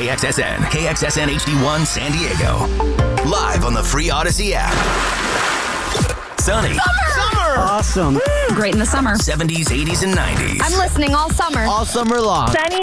KXSN, KXSN HD1 San Diego. Live on the free Odyssey app. Sunny. Summer! Awesome. Great in the summer. 70s, 80s, and 90s. I'm listening all summer. All summer long. Sunny